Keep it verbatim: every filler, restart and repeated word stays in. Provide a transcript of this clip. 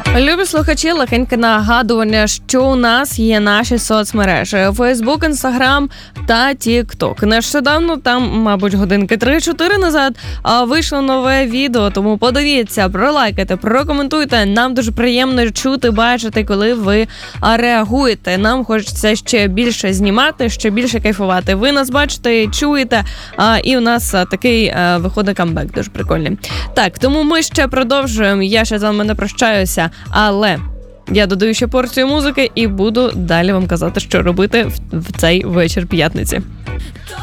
Любі слухачі, легеньке нагадування, що у нас є наші соцмережі: Facebook, Instagram та TikTok. Нещодавно, там, мабуть, годинки три-чотири назад, вийшло нове відео, тому подивіться, пролайкайте, прокоментуйте. Нам дуже приємно чути, бачити, коли ви реагуєте. Нам хочеться ще більше знімати, ще більше кайфувати. Ви нас бачите, чуєте, і у нас такий виходить камбек дуже прикольний. Так, тому ми ще продовжуємо. Я ще з вами не прощаюся. Але я додаю ще порцію музики і буду далі вам казати, що робити в цей вечір п'ятниці.